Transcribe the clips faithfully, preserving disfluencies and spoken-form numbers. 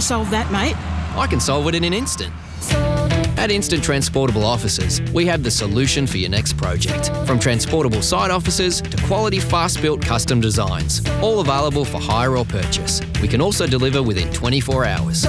solve that, mate? I can solve it in an instant. At Instant Transportable Offices, we have the solution for your next project. From transportable site offices to quality fast-built custom designs, all available for hire or purchase. We can also deliver within twenty-four hours.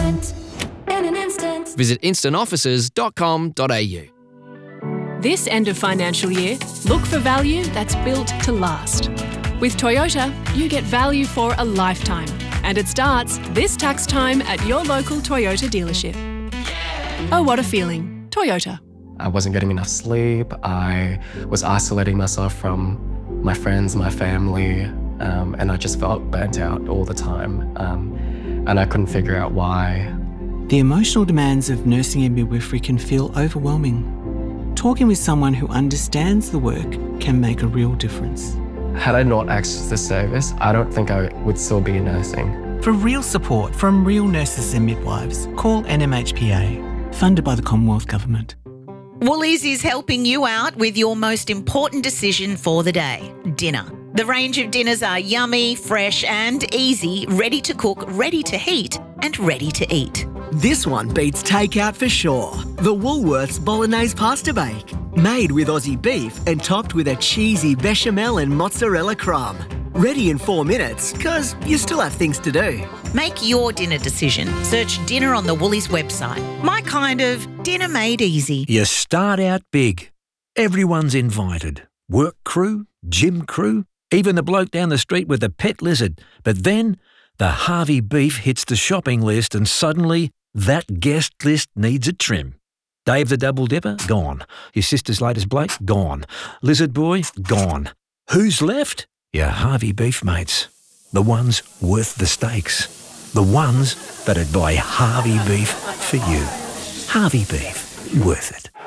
Visit instant offices dot com dot a u. This end of financial year, look for value that's built to last. With Toyota, you get value for a lifetime, and it starts this tax time at your local Toyota dealership. Oh, what a feeling. Toyota. I wasn't getting enough sleep. I was isolating myself from my friends, my family, um, and I just felt burnt out all the time. Um, and I couldn't figure out why. The emotional demands of nursing and midwifery can feel overwhelming. Talking with someone who understands the work can make a real difference. Had I not accessed this service, I don't think I would still be nursing. For real support from real nurses and midwives, call N M H P A. Funded by the Commonwealth Government. Woolies is helping you out with your most important decision for the day, dinner. The range of dinners are yummy, fresh and easy, ready to cook, ready to heat and ready to eat. This one beats takeout for sure. The Woolworths Bolognese Pasta Bake. Made with Aussie beef and topped with a cheesy bechamel and mozzarella crumb. Ready in four minutes, because you still have things to do. Make your dinner decision. Search dinner on the Woolies website. My kind of dinner made easy. You start out big. Everyone's invited. Work crew, gym crew, even the bloke down the street with the pet lizard. But then the Harvey beef hits the shopping list and suddenly that guest list needs a trim. Dave the Double Dipper? Gone. Your sister's latest Blake? Gone. Lizard Boy? Gone. Who's left? Your Harvey beef mates. The ones worth the stakes. The ones that'd buy Harvey beef for you. Harvey beef. Worth it.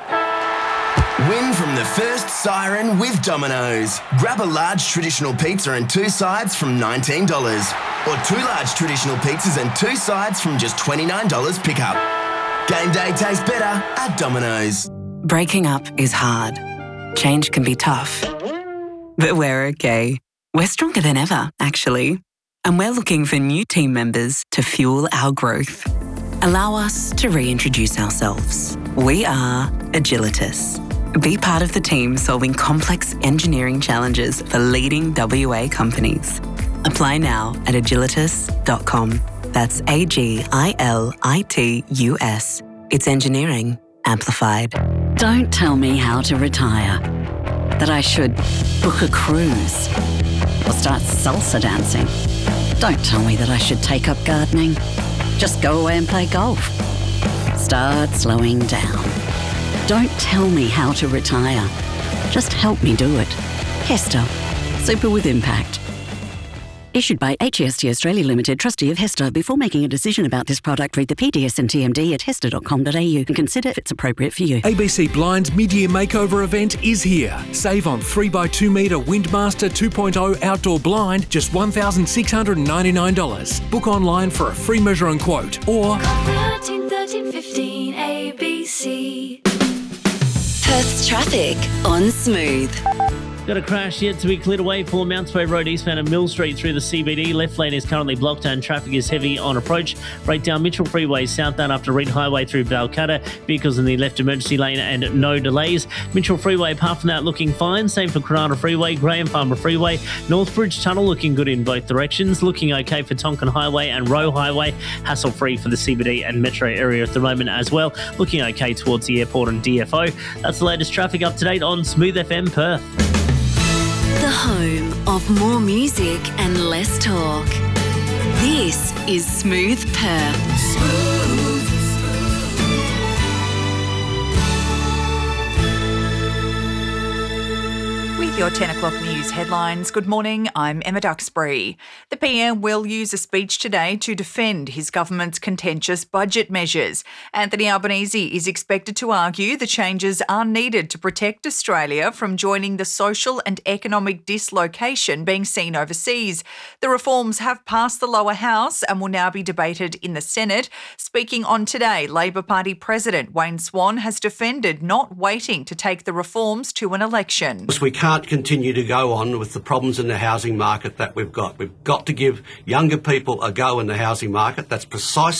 Win from the first siren with Domino's. Grab a large traditional pizza and two sides from nineteen dollars. Or two large traditional pizzas and two sides from just twenty-nine dollars pickup. Game day tastes better at Domino's. Breaking up is hard. Change can be tough. But we're okay. We're stronger than ever, actually. And we're looking for new team members to fuel our growth. Allow us to reintroduce ourselves. We are Agilitas. Be part of the team solving complex engineering challenges for leading W A companies. Apply now at agilitas dot com. That's A G I L I T U S. It's engineering amplified. Don't tell me how to retire. That I should book a cruise or start salsa dancing. Don't tell me that I should take up gardening. Just go away and play golf. Start slowing down. Don't tell me how to retire. Just help me do it. Hester. Super with impact. Issued by H E S T Australia Limited, trustee of Hester. Before making a decision about this product, read the P D S and T M D at hester dot com dot a u and consider if it's appropriate for you. A B C Blind's mid-year makeover event is here. Save on three by two metre Windmaster two point oh outdoor blind, just one thousand six hundred ninety-nine dollars. Book online for a free measure and quote, or thirteen thirteen fifteen A B C. Perth's traffic on Smooth. Got a crash yet to be cleared away for Mounts Bay Road eastbound at Mill Street through the C B D. Left lane is currently blocked and traffic is heavy on approach. Right down Mitchell Freeway southbound after Reed Highway through Balcutta. Vehicles in the left emergency lane and no delays. Mitchell Freeway apart from that looking fine. Same for Granada Freeway, Graham Farmer Freeway. Northbridge Tunnel looking good in both directions. Looking okay for Tonkin Highway and Roe Highway. Hassle free for the C B D and metro area at the moment as well. Looking okay towards the airport and D F O. That's the latest traffic up to date on Smooth F M Perth. The home of more music and less talk. This is Smooth Perth. Smooth. With your ten o'clock news headlines, good morning, I'm Emma Duxbury. The P M will use a speech today to defend his government's contentious budget measures. Anthony Albanese is expected to argue the changes are needed to protect Australia from joining the social and economic dislocation being seen overseas. The reforms have passed the lower house and will now be debated in the Senate. Speaking on Today, Labor Party President Wayne Swan has defended not waiting to take the reforms to an election. We can't continue to go on with the problems in the housing market that we've got. We've got to give younger people a go in the housing market. That's precisely